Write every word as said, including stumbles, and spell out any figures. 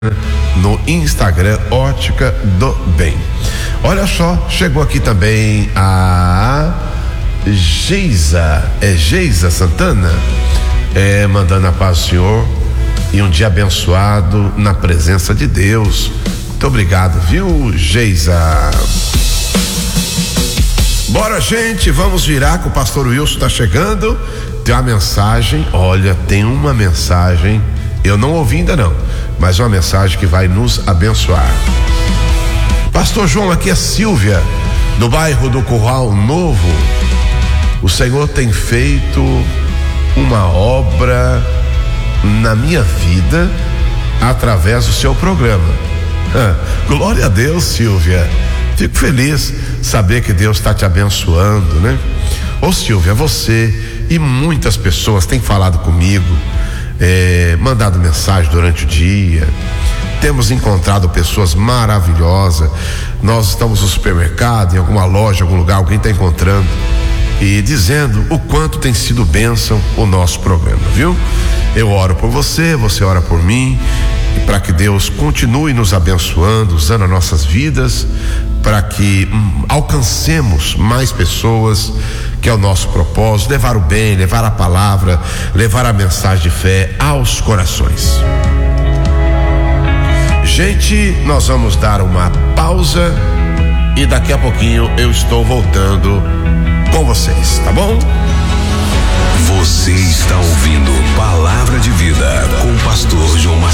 no Instagram Ótica do Bem. Olha só, chegou aqui também a Geisa, é Geisa Santana, é, mandando a paz ao Senhor e um dia abençoado na presença de Deus. Muito obrigado, viu, Geisa? Bora, gente, vamos virar, que o pastor Wilson tá chegando. Tem uma mensagem, olha, tem uma mensagem, eu não ouvi ainda não, mas uma mensagem que vai nos abençoar. Pastor João, aqui é Silvia, do bairro do Curral Novo. O Senhor tem feito uma obra na minha vida através do seu programa. Ah, glória a Deus, Silvia. Fico feliz saber que Deus está te abençoando, né? Ô Silvia, você e muitas pessoas têm falado comigo, é, mandado mensagem durante o dia. Temos encontrado pessoas maravilhosas. Nós estamos no supermercado, em alguma loja, em algum lugar, alguém está encontrando e dizendo o quanto tem sido bênção o nosso programa, viu? Eu oro por você, você ora por mim, e para que Deus continue nos abençoando, usando as nossas vidas, para que hum, alcancemos mais pessoas, que é o nosso propósito, levar o bem, levar a palavra, levar a mensagem de fé aos corações. Gente, nós vamos dar uma pausa e daqui a pouquinho eu estou voltando com vocês, tá bom? Você está ouvindo Palavra de Vida com o pastor João